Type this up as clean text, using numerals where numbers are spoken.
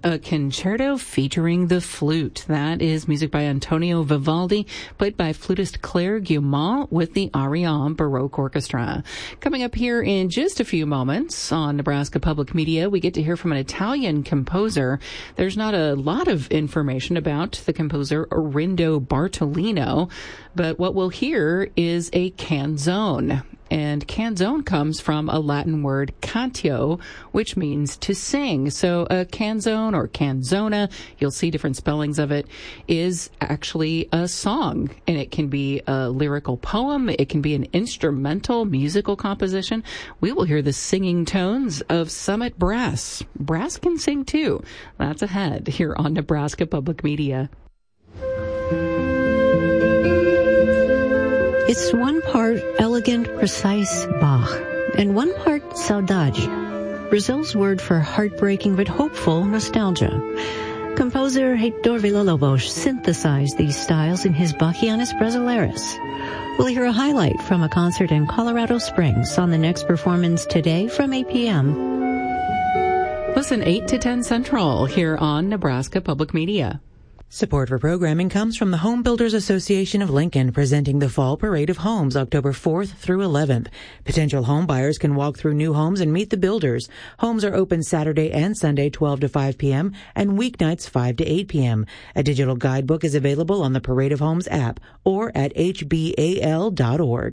a concerto featuring the flute. That is music by Antonio Vivaldi, played by flutist Claire Guillemot with the Ariane Baroque Orchestra. Coming up here in just a few moments on Nebraska Public Media, we get to hear from an Italian composer. There's not a lot of information about the composer Arindo Bartolino, but what we'll hear is a canzone. And canzone comes from a Latin word cantio, which means to sing. So a canzone or canzona, you'll see different spellings of it, is actually a song. And it can be a lyrical poem. It can be an instrumental musical composition. We will hear the singing tones of Summit Brass. Brass can sing too. That's ahead here on Nebraska Public Media. It's one part elegant, precise Bach, and one part saudade, Brazil's word for heartbreaking but hopeful nostalgia. Composer Heitor Villa-Lobos synthesized these styles in his Bachianas Brasileiras. We'll hear a highlight from a concert in Colorado Springs on the next performance today from 8 p.m. Listen 8 to 10 Central here on Nebraska Public Media. Support for programming comes from the Home Builders Association of Lincoln, presenting the Fall Parade of Homes October 4th through 11th. Potential home buyers can walk through new homes and meet the builders. Homes are open Saturday and Sunday 12 to 5 p.m. and weeknights 5 to 8 p.m. A digital guidebook is available on the Parade of Homes app or at hbal.org.